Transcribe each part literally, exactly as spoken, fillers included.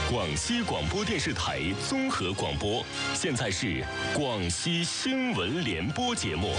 广西广播电视台综合广播，现在是广西新闻联播节目。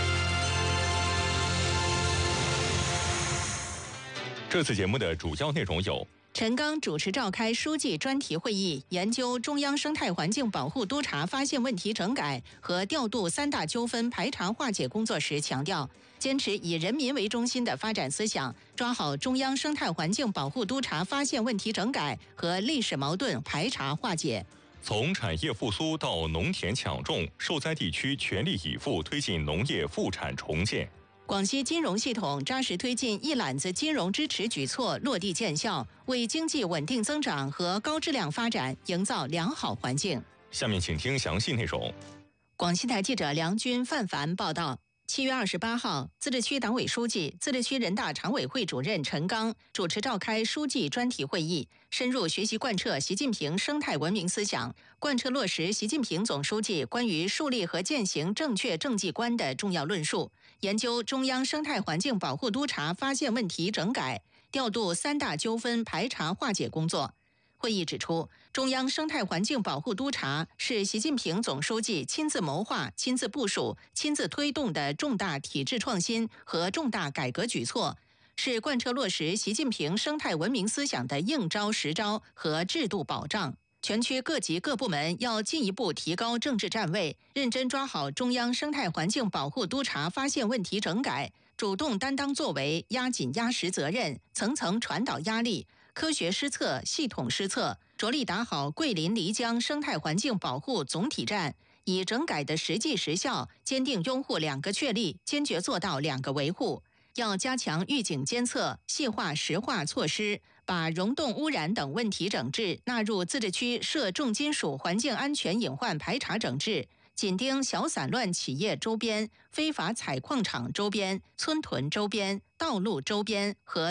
这次节目的主要内容有： 陈刚主持召开书记专题会议，研究中央生态环境保护督察发现问题整改和调度三大纠纷排查化解工作时强调，坚持以人民为中心的发展思想，抓好中央生态环境保护督察发现问题整改和历史矛盾排查化解。 从产业复苏到农田抢种，受灾地区全力以赴推进农业复产重建。 广西金融系统扎实推进一揽子金融支持举措落地见效，为经济稳定增长和高质量发展营造良好环境。 下面请听详细内容。 广西台记者梁军、范凡报道。七月二十八号，自治区党委书记、自治区人大常委会主任陈刚主持召开书记专题会议，深入学习贯彻习近平生态文明思想，贯彻落实习近平总书记关于树立和践行正确政绩观的重要论述，研究中央生态环境保护督察发现问题整改，调度三大纠纷排查化解工作。会议指出，中央生态环境保护督察是习近平总书记亲自谋划、亲自部署、亲自推动的重大体制创新和重大改革举措，是贯彻落实习近平生态文明思想的硬招实招和制度保障。全区各级各部门要进一步提高政治站位，认真抓好中央生态环境保护督察发现问题整改，主动担当作为，压紧压实责任，层层传导压力，科学施策、系统施策，着力打好桂林漓江生态环境保护总体战，以整改的实际实效，坚定拥护两个确立，坚决做到两个维护。要加强预警监测，细化实化措施，把溶洞污染等问题整治纳入自治区涉重金属环境安全隐患排查整治，紧盯小散乱企业周边、非法采矿场周边、村屯周边、道路周边和